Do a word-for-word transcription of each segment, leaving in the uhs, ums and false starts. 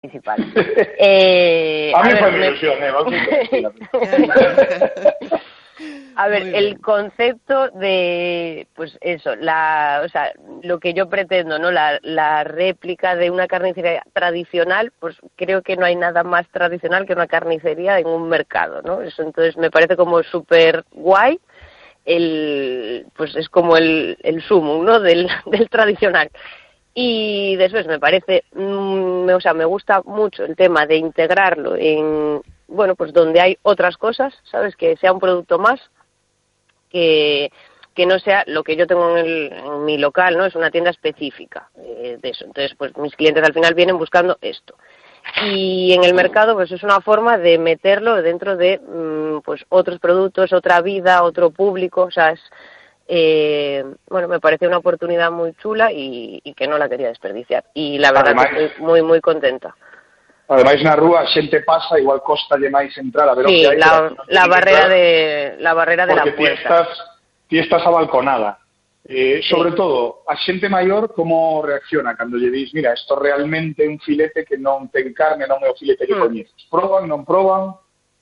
principal. Eh, a mí a fue ver, mi me... ilusión, eh, vamos A ver, el concepto de, pues eso, la, o sea, lo que yo pretendo, ¿no? La, la réplica de una carnicería tradicional, pues creo que no hay nada más tradicional que una carnicería en un mercado, ¿no? Eso entonces me parece como súper guay, el, pues es como el, el sumum, ¿no? Del, del tradicional. Y después me parece, mm, o sea, me gusta mucho el tema de integrarlo en, bueno, pues donde hay otras cosas, ¿sabes? Que sea un producto más. Que, que no sea lo que yo tengo en, el, en mi local, ¿no? Es una tienda específica eh, de eso. Entonces, pues mis clientes al final vienen buscando esto. Y en el mercado, pues es una forma de meterlo dentro de, mmm, pues otros productos, otra vida, otro público. O sea, es, eh, bueno, me parece una oportunidad muy chula y, y que no la quería desperdiciar. Y la verdad Además, que estoy muy, muy contenta. Ademais na rúa a xente pasa, igual costalle máis entrar a ver sí, o que hai. La, la barrera de la barrera de la puerta. Porque ti estás, ti estás a balconada. Eh, sí. Sobre todo, a xente maior como reacciona cando lle dis, mira, isto realmente é un filete que non ten carne, non é o filete que hmm. coñeces. Proban, non proban?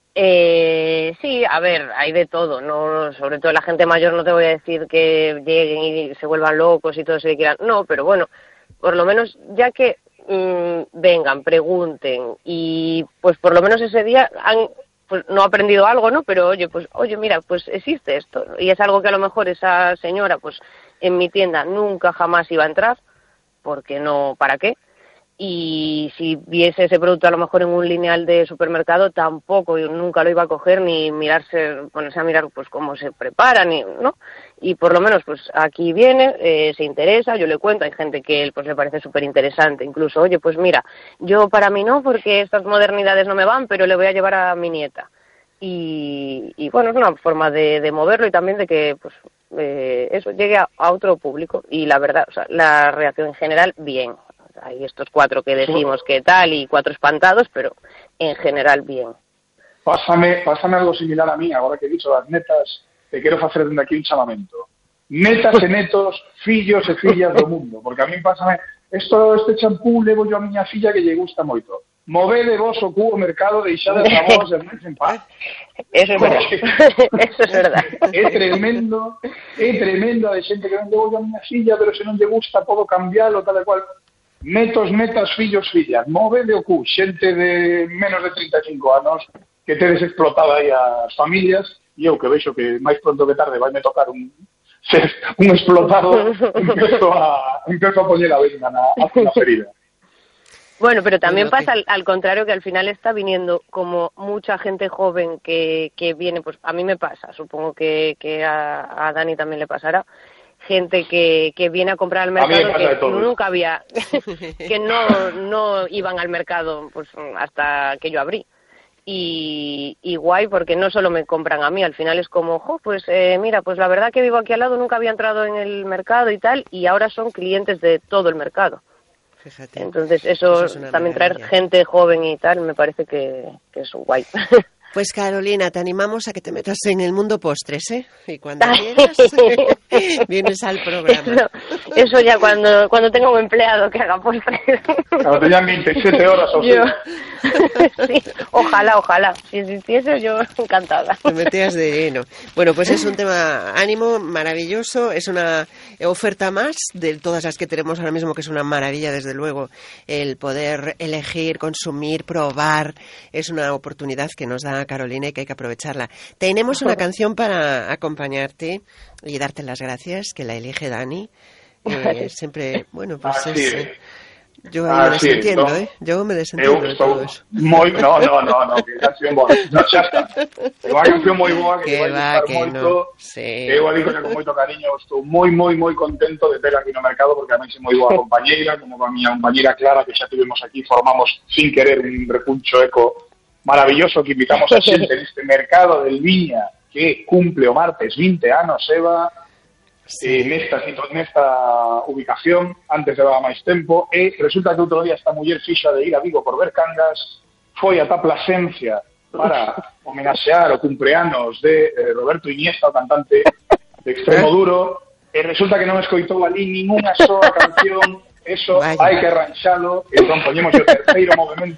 Eh, sí, a ver, hay de todo, no, sobre todo la gente mayor no te voy a decir que lleguen y se vuelvan locos y todo eso que quieran, no, pero bueno, por lo menos ya que vengan, pregunten y pues por lo menos ese día han pues no aprendido algo, ¿no? Pero oye, pues oye, mira, pues existe esto y es algo que a lo mejor esa señora pues en mi tienda nunca jamás iba a entrar porque no, ¿para qué? Y si viese ese producto a lo mejor en un lineal de supermercado tampoco, yo nunca lo iba a coger ni mirarse, ponerse a mirar pues cómo se prepara, ni, ¿no? Y por lo menos pues aquí viene, eh, se interesa, yo le cuento, hay gente que pues le parece súper interesante, incluso, oye, pues mira, yo para mí no, porque estas modernidades no me van, pero le voy a llevar a mi nieta. Y, y bueno, es una forma de, de moverlo y también de que pues eh, eso llegue a, a otro público y la verdad, o sea, la reacción en general, bien. Hay estos cuatro que decimos que tal y cuatro espantados, pero en general bien. Pásame, pásame algo similar a mí, agora que he dicho das netas, te quero facer dende aquí un chamamento. Netas e netos, fillos e fillas do mundo, porque a mí pásame, esto, este champú levo yo a miña filla que lle gusta moito. Movede vos o cu o mercado, deixade as avós e máis en paz. Eso é verdad. Eso é verdad. É tremendo, é tremendo de xente que non levo yo a miña filla, pero se non lle gusta podo cambiarlo, tal e cual. Netos, netas, fillos, fillas, movede o cu, xente de menos de trinta e cinco anos que tedes explotada aí as familias e eu que vexo que máis pronto que tarde vai me tocar un ser un explotado empezo a, empezo a poñer a venda na, na ferida. Bueno, pero también pasa al, al contrario, que al final está viniendo como mucha gente joven que, que viene, pues a mí me pasa, supongo que, que a, a Dani también le pasará, gente que, que viene a comprar al mercado que nunca había, que no, no iban al mercado pues hasta que yo abrí. Y, y guay, porque no solo me compran a mí, al final es como, jo, pues eh, mira, pues la verdad que vivo aquí al lado, nunca había entrado en el mercado y tal, y ahora son clientes de todo el mercado. Fíjate. Entonces eso, eso es también maravilla. Traer gente joven y tal, me parece que, que es guay. Pues Carolina, te animamos a que te metas en el mundo postres, ¿eh? Y cuando quieras, vienes al programa. Eso, eso ya cuando cuando tenga un empleado que haga postres. Cuando tengan veintisiete horas o yo, sí, ojalá, ojalá. Si existiese yo encantada. Te metías de lleno. Bueno, pues es un tema ánimo maravilloso, es una oferta más de todas las que tenemos ahora mismo, que es una maravilla, desde luego, el poder elegir, consumir, probar, es una oportunidad que nos da Carolina y que hay que aprovecharla. Tenemos una canción para acompañarte y darte las gracias, que la elige Dani. Eh, siempre, bueno, pues ah, es... Sí. Eh, yo ahí ah, me sí, desentiendo, no. ¿eh? Yo me desentiendo de todo eso. Moi, no, no, no, no, que canción boa. No, xa está. É unha canción moi boa que, que vai va, gustar que moito. No. Sí. Eu a digo con moito cariño, estou moi, moi, moi contento de ter aquí no mercado, porque a mí é moi boa compañeira, como a miña compañeira Clara, que xa tivemos aquí, formamos sin querer un repuncho eco maravilloso que invitamos a xente neste mercado del Viña que cumple o martes vinte anos, Eva, sí. eh, nesta, nesta ubicación, antes levaba máis tempo, e resulta que outro día esta muller fixa de ir a Vigo por ver cangas, foi ata Plasencia para homenaxear o cumpleanos de eh, Roberto Iniesta, o cantante de Extremoduro, e resulta que non escoitou ali ninguna soa canción. Eso Vaya. Hai que arranxalo, entón poñemos o terceiro movimento